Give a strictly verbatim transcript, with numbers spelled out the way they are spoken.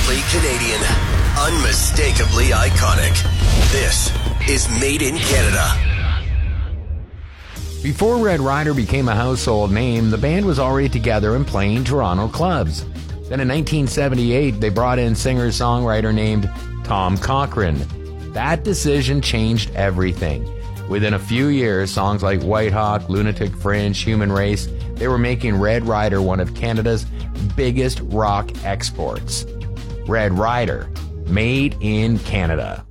Proudly Canadian. Unmistakably iconic. This is Made in Canada. Before Red Rider became a household name, the band was already together and playing Toronto clubs. Then in nineteen seventy-eight, they brought in singer-songwriter named Tom Cochrane. That decision changed everything. Within a few years, songs like White Hawk, Lunatic Fringe, Human Race, they were making Red Rider one of Canada's biggest rock exports. Red Rider, made in Canada.